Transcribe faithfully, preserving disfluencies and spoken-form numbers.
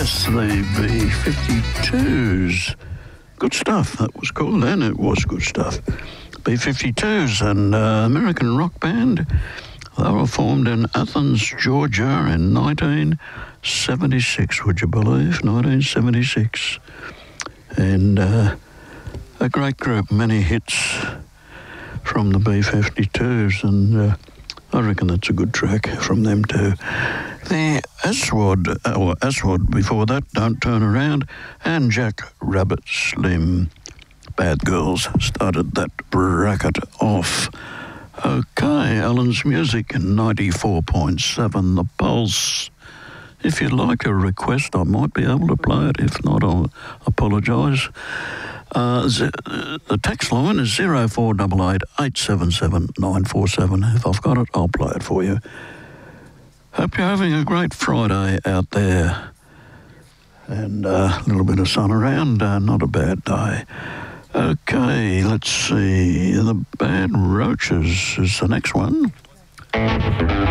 Yes, the B fifty-twos. Good stuff. That was cool then. It was good stuff. B fifty-twos, an uh, American rock band. They were formed in Athens, Georgia in nineteen seventy-six, would you believe? nineteen seventy-six. And uh, a great group, many hits from the B fifty-twos, and uh, I reckon that's a good track from them too. The Aswad, or Aswad before that, Don't Turn Around, and Jack Rabbit Slim, Bad Girls, started that bracket off. Okay, Alan's Music, ninety-four point seven, The Pulse. If you'd like a request, I might be able to play it. If not, I'll apologise. Uh, z- the text line is zero four eight eight, eight seven seven, nine four seven. If I've got it, I'll play it for you. Hope you're having a great Friday out there. And uh, a little bit of sun around, uh, not a bad day. Okay, let's see. The Bad Roaches is the next one.